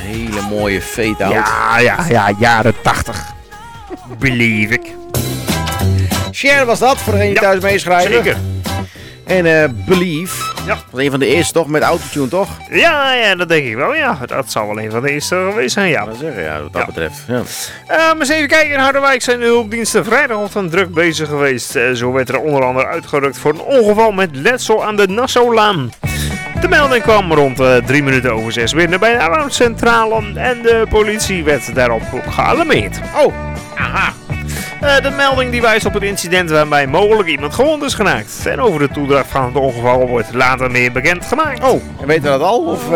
hele mooie fade-out. Ja, jaren 80. Believe ik. Cher was dat, voor degene die thuis meeschrijven. Zeker. En Believe. Ja. Was een van de eerste toch, met autotune toch? Ja, dat denk ik wel. Ja, dat zal wel een van de eerste geweest zijn, ja. Dat zeggen, ja, wat dat betreft. Ja. Maar eens even kijken, in Harderwijk zijn de hulpdiensten vrijdagochtend druk bezig geweest. Zo werd er onder andere uitgerukt voor een ongeval met letsel aan de Nassaulaan. De melding kwam rond 3 minuten over 6 binnen bij de alarmcentrale en de politie werd daarop gealarmeerd. Oh, aha. De melding die wijst op het incident waarbij mogelijk iemand gewond is geraakt. En over de toedracht van het ongeval wordt later meer bekend gemaakt. Oh, en weten we dat al? Of,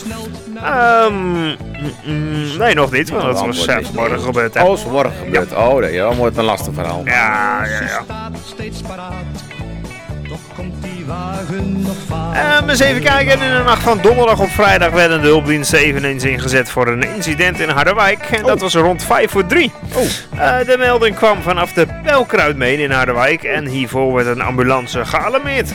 nee, nog niet, want dat was vanmorgen gebeurd. Hè? Oh, is vanmorgen gebeurd. Ja. Oh, nee, dan wordt het een lastig verhaal. Ja. Eens even kijken, in de nacht van donderdag op vrijdag werden de hulpdiensten eveneens ingezet voor een incident in Harderwijk. En dat was rond 2:55. De melding kwam vanaf de Pelkruidmeen in Harderwijk en hiervoor werd een ambulance gealarmeerd.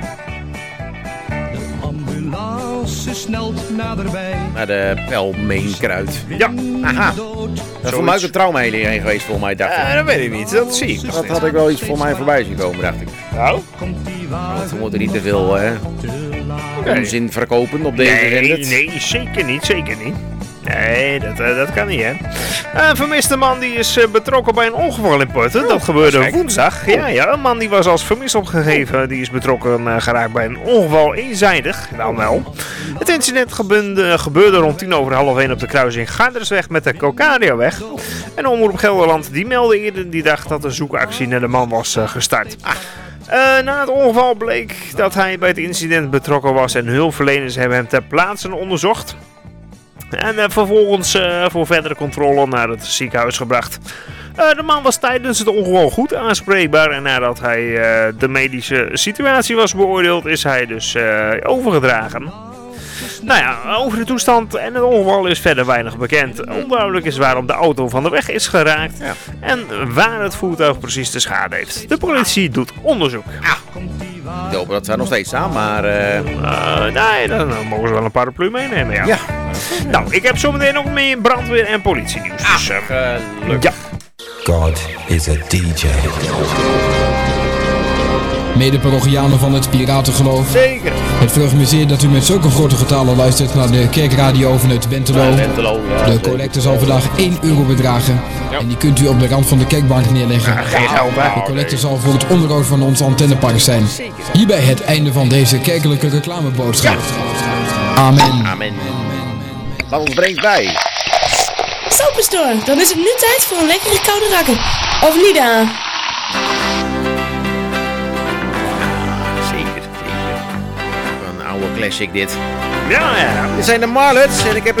Naar de Pelmeenkruid. Ja, aha. Dat is voor mij ook een traumaheling heen geweest, volgens mij, dacht ik. Dat weet ik niet, dat zie ik. Dat had ik wel iets voor mij voorbij zien komen, dacht ik. Nou? Want we moeten niet te veel onzin verkopen op deze zender. Nee, zeker niet. Nee, dat kan niet, hè. Een vermiste man die is betrokken bij een ongeval in Putten. Dat gebeurde woensdag. Ja, een man die was als vermist opgegeven. Die is betrokken geraakt bij een ongeval eenzijdig. Nou wel. Het incident gebeurde rond 1:10 op de kruising Gaardersweg met de Kokariaweg. En Omroep Gelderland die meldde eerder die dag dat de zoekactie naar de man was gestart. Na het ongeval bleek dat hij bij het incident betrokken was en hulpverleners hebben hem ter plaatse onderzocht. En vervolgens voor verdere controle naar het ziekenhuis gebracht. De man was tijdens het ongeval goed aanspreekbaar en nadat hij de medische situatie was beoordeeld is hij dus overgedragen. Nou ja, over de toestand en het ongeval is verder weinig bekend. Onduidelijk is waarom de auto van de weg is geraakt en waar het voertuig precies de schade heeft. De politie doet onderzoek. Ik hoop dat ze nog steeds staan, maar... nee, dan mogen ze wel een paraplu meenemen, ja. Nou, ik heb zometeen nog meer brandweer en politienieuws. Dus, ja. God is a DJ. Mede-parochianen van het Piratengeloof. Zeker. Het verheugt me zeer dat u met zulke grote getalen luistert naar de kerkradio vanuit Bentelo. De collecte zal vandaag €1 bedragen. Ja. En die kunt u op de rand van de kerkbank neerleggen. Geen geld, hè? De collecte zal voor het onderhoud van ons antennepark zijn. Zeker. Hierbij het einde van deze kerkelijke reclameboodschap. Amen. Amen. Wat ons brengt bij. Zo, pastoor, dan is het nu tijd voor een lekkere koude rakker. Of niet, Daan? Zeker. Een oude classic dit. Ja. Dit zijn de Marlets en ik heb